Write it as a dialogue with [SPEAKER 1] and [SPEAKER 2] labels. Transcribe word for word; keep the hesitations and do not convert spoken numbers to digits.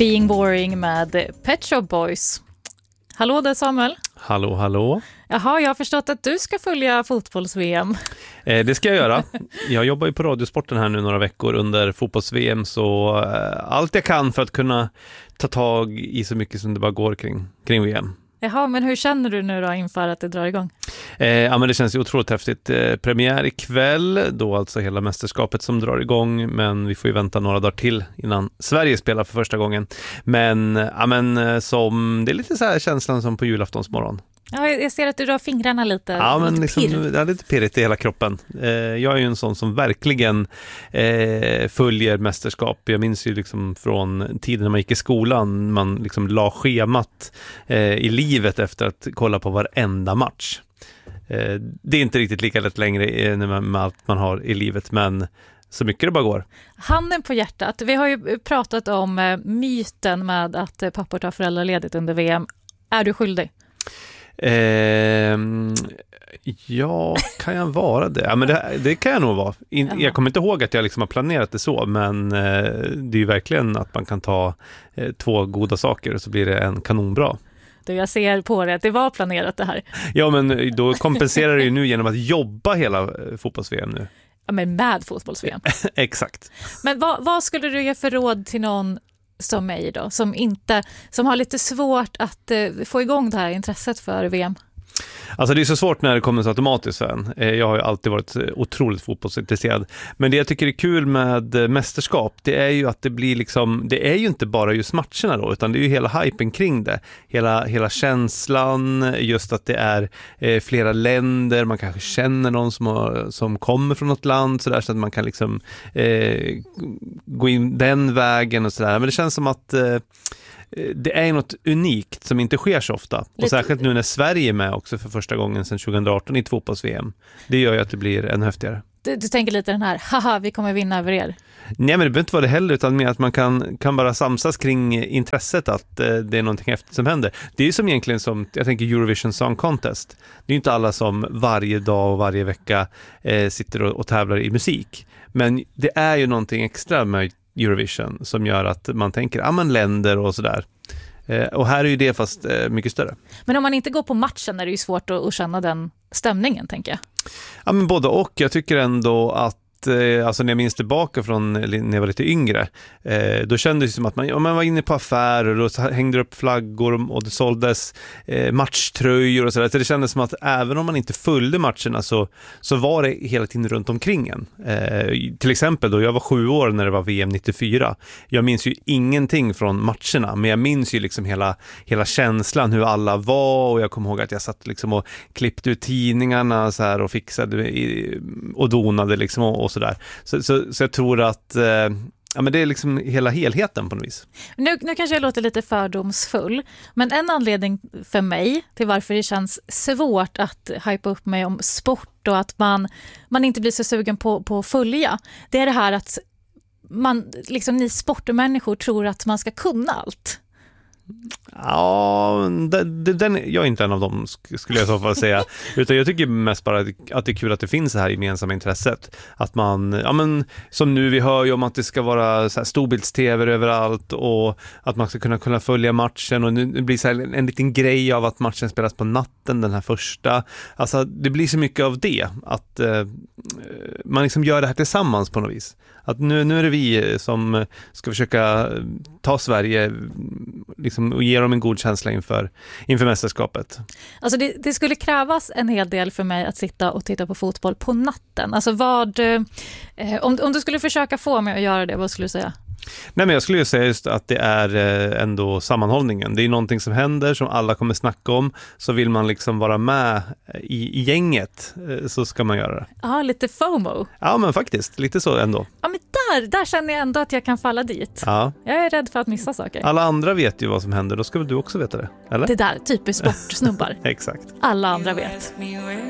[SPEAKER 1] Being Boring med Pet Shop Boys. Hallå där Samuel.
[SPEAKER 2] Hallå, hallå.
[SPEAKER 1] Jaha, jag har förstått att du ska följa fotbolls-V M.
[SPEAKER 2] Eh, det ska jag göra. Jag jobbar ju på Radiosporten här nu några veckor under fotbolls-V M, så eh, allt jag kan för att kunna ta tag i så mycket som det bara går kring, kring V M.
[SPEAKER 1] Jaha, men hur känner du nu då inför att det drar igång?
[SPEAKER 2] Eh, ja, men det känns ju otroligt häftigt. Eh, premiär ikväll, då alltså hela mästerskapet som drar igång, men vi får ju vänta några dagar till innan Sverige spelar för första gången. Men, ja, men som, det är lite så här känslan som på julaftonsmorgon.
[SPEAKER 1] Ja, jag ser att du drar fingrarna lite.
[SPEAKER 2] Ja, men
[SPEAKER 1] lite
[SPEAKER 2] liksom,
[SPEAKER 1] pirr.
[SPEAKER 2] det är lite pirrigt i hela kroppen. Eh, jag är ju en sån som verkligen eh, följer mästerskap. Jag minns ju liksom från tiden när man gick i skolan, man liksom la schemat eh, i livet efter att kolla på varenda match. Eh, det är inte riktigt lika lätt längre eh, med allt man har i livet, men så mycket det bara går.
[SPEAKER 1] Handen på hjärtat. Vi har ju pratat om eh, myten med att eh, pappor tar föräldraledigt under V M. Är du skyldig?
[SPEAKER 2] Eh, ja, kan jag vara det? Ja, men det, det kan jag nog vara. In, jag kommer inte ihåg att jag liksom har planerat det så, men eh, det är ju verkligen att man kan ta eh, två goda saker och så blir det en kanonbra.
[SPEAKER 1] Du, jag ser på det att det var planerat det här.
[SPEAKER 2] Ja, men då kompenserar det ju nu genom att jobba hela fotbolls-V M nu.
[SPEAKER 1] Ja, men med fotbolls-V M.
[SPEAKER 2] Exakt.
[SPEAKER 1] Men vad, vad skulle du ge för råd till någon som mig då, som inte, som har lite svårt att eh, få igång det här intresset för V M?
[SPEAKER 2] Alltså det är så svårt när det kommer så automatiskt sen. Jag har ju alltid varit otroligt fotbollsintresserad. Men det jag tycker är kul med mästerskap, det är ju att det blir liksom, det är ju inte bara just matcherna då, utan det är ju hela hypen kring det. Hela, hela känslan, just att det är eh, flera länder, man kanske känner någon som, har, som kommer från något land så där, så att man kan liksom eh, gå in den vägen och sådär. Men det känns som att eh, det är något unikt som inte sker så ofta. Och särskilt nu när Sverige är med också för första gången sedan tjugo arton i ett fotbolls-V M. Det gör ju att det blir ännu häftigare.
[SPEAKER 1] Du, du tänker lite den här, haha, vi kommer vinna över er.
[SPEAKER 2] Nej, men det behöver inte vara det heller, utan med att man kan, kan bara samsas kring intresset att eh, det är någonting häftigt som händer. Det är ju som egentligen som, jag tänker Eurovision Song Contest. Det är ju inte alla som varje dag och varje vecka eh, sitter och, och tävlar i musik. Men det är ju någonting extra med Eurovision som gör att man tänker, ja men länder och sådär. Eh, och här är ju det fast eh, mycket större.
[SPEAKER 1] Men om man inte går på matchen är det ju svårt att, att känna den stämningen, tänker jag.
[SPEAKER 2] Ja, men både och. Jag tycker ändå att alltså när jag minns tillbaka från när jag var lite yngre, eh, då kändes det som att man, ja, man var inne på affärer och så hängde upp flaggor och det såldes eh, matchtröjor och sådär. Så det kändes som att även om man inte följde matcherna så, så var det hela tiden runt omkring en. Eh, till exempel då, jag var sju år när det var V M nittiofyra. Jag minns ju ingenting från matcherna, men jag minns ju liksom hela, hela känslan, hur alla var, och jag kommer ihåg att jag satt liksom och klippte ut tidningarna så här och fixade i, och donade liksom och, och sådär. Så, så, så jag tror att eh, ja, men det är liksom hela helheten på något vis.
[SPEAKER 1] Nu, nu kanske jag låter lite fördomsfull, men en anledning för mig till varför det känns svårt att hypa upp mig om sport och att man, man inte blir så sugen på, på att följa, det är det här att man, liksom, ni sportmänniskor tror att man ska kunna allt.
[SPEAKER 2] Ja, den, den, jag är inte en av dem, skulle jag så fall säga. Utan jag tycker mest bara att det är kul att det finns det här gemensamma intresset. Att man, ja men som nu vi hör ju om att det ska vara så här storbilds-tv överallt och att man ska kunna, kunna följa matchen, och nu blir det så här en, en liten grej av att matchen spelas på natten, den här första. Alltså det blir så mycket av det att eh, man liksom gör det här tillsammans på något vis. Att nu, nu är det vi som ska försöka ta Sverige liksom, och ge dem en god känsla inför, inför mästerskapet.
[SPEAKER 1] Alltså det, det skulle krävas en hel del för mig att sitta och titta på fotboll på natten. Alltså vad, eh, om, om du skulle försöka få mig att göra det, vad skulle du säga?
[SPEAKER 2] Nej, men jag skulle ju säga just att det är ändå sammanhållningen. Det är någonting som händer som alla kommer snacka om. Så vill man liksom vara med i, i gänget, så ska man göra det.
[SPEAKER 1] Ja, lite FOMO.
[SPEAKER 2] Ja, men faktiskt. Lite så ändå.
[SPEAKER 1] Ja, men där, där känner jag ändå att jag kan falla dit.
[SPEAKER 2] Ja.
[SPEAKER 1] Jag är rädd för att missa saker.
[SPEAKER 2] Alla andra vet ju vad som händer. Då ska väl du också veta det, eller?
[SPEAKER 1] Det där, typiskt sportsnubbar.
[SPEAKER 2] Exakt.
[SPEAKER 1] Alla andra vet.